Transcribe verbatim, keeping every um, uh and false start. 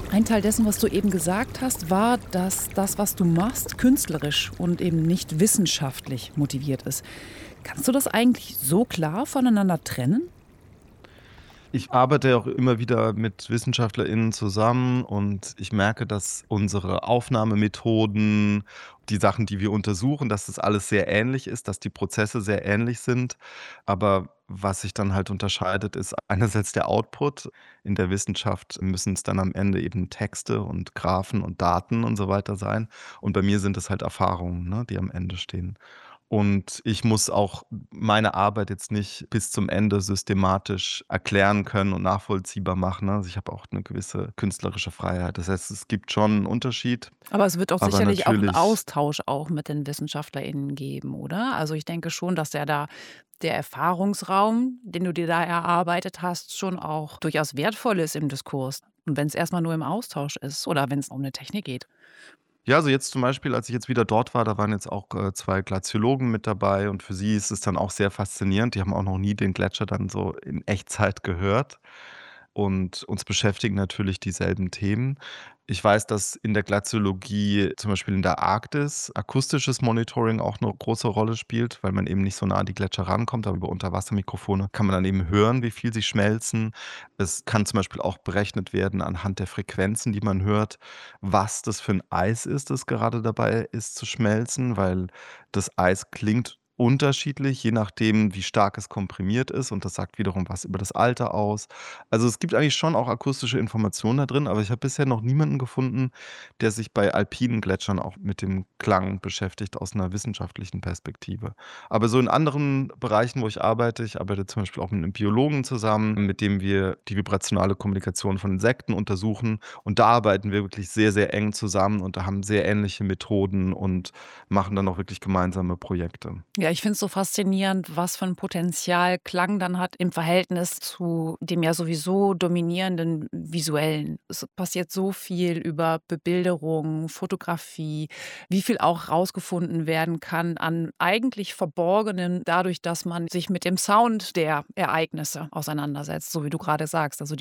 Ein Teil dessen, was du eben gesagt hast, war, dass das, was du machst, künstlerisch und eben nicht wissenschaftlich motiviert ist. Kannst du das eigentlich so klar voneinander trennen? Ich arbeite auch immer wieder mit WissenschaftlerInnen zusammen und ich merke, dass unsere Aufnahmemethoden, die Sachen, die wir untersuchen, dass das alles sehr ähnlich ist, dass die Prozesse sehr ähnlich sind. Aber was sich dann halt unterscheidet, ist einerseits der Output. In der Wissenschaft müssen es dann am Ende eben Texte und Graphen und Daten und so weiter sein. Und bei mir sind es halt Erfahrungen, ne, die am Ende stehen. Und ich muss auch meine Arbeit jetzt nicht bis zum Ende systematisch erklären können und nachvollziehbar machen, ne? Also, ich habe auch 'ne gewisse künstlerische Freiheit. Das heißt, es gibt schon 'n Unterschied, Aber es wird doch aber sicherlich auch 'n natürlich Austausch auch mit den WissenschaftlerInnen geben, oder? Also, ich denke schon, dass der da der Erfahrungsraum, den du dir da erarbeitet hast, schon auch durchaus wertvoll ist im Diskurs. Und wenn's erst mal nur im Austausch ist oder wenn's um 'ne Technik geht. Ja, also jetzt zum Beispiel, als ich jetzt wieder dort war, da waren jetzt auch, äh, zwei Glaziologen mit dabei und für sie ist es dann auch sehr faszinierend. Die haben auch noch nie den Gletscher dann so in Echtzeit gehört. Und uns beschäftigen natürlich dieselben Themen. Ich weiß, dass in der Glaziologie, zum Beispiel in der Arktis, akustisches Monitoring auch 'ne große Rolle spielt, weil man eben nicht so nah an die Gletscher rankommt, aber über Unterwassermikrofone kann man dann eben hören, wie viel sie schmelzen. Es kann zum Beispiel auch berechnet werden anhand der Frequenzen, die man hört, was das für 'n Eis ist, das gerade dabei ist zu schmelzen, weil das Eis klingt unterschiedlich, je nachdem, wie stark es komprimiert ist und das sagt wiederum was über das Alter aus. Also, es gibt eigentlich schon auch akustische Informationen da drin, aber ich habe bisher noch niemanden gefunden, der sich bei alpinen Gletschern auch mit dem Klang beschäftigt aus 'ner wissenschaftlichen Perspektive. Aber so in anderen Bereichen, wo ich arbeite ich arbeite zum Beispiel auch mit 'nem Biologen zusammen, mit dem wir die vibrationale Kommunikation von Insekten untersuchen. Und da arbeiten wir wirklich sehr, sehr eng zusammen und da haben sehr ähnliche Methoden und machen dann auch wirklich gemeinsame Projekte. Ja, ich finde es so faszinierend, was für 'n Potenzial Klang dann hat im Verhältnis zu dem ja sowieso dominierenden Visuellen. Es passiert so viel über Bebilderung, Fotografie, wie viel auch rausgefunden werden kann an eigentlich Verborgenen dadurch, dass man sich mit dem Sound der Ereignisse auseinandersetzt, so wie du grade sagst. Also, die